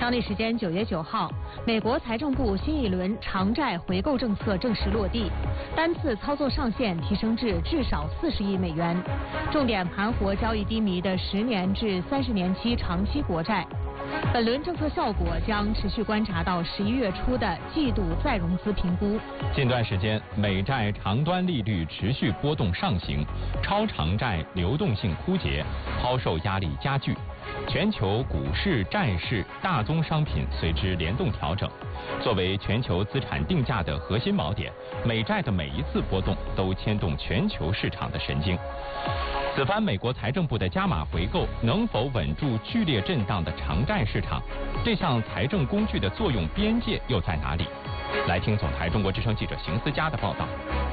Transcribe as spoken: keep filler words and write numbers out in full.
当地时间九月九号，美国财政部新一轮长债回购政策正式落地，单次操作上限提升至至少四十亿美元，重点盘活交易低迷的十年至三十年期长期国债。本轮政策效果将持续观察到十一月初的季度再融资评估。 近段时间，美债长端利率持续波动上行，超长债流动性枯竭，抛售压力加剧。全球股市、债市、大宗商品随之联动调整。作为全球资产定价的核心锚点，美债的每一次波动都牵动全球市场的神经。此番美国财政部的加码回购能否稳住剧烈震荡的长债市场？这项财政工具的作用边界又在哪里？来听总台中国之声记者邢思佳的报道。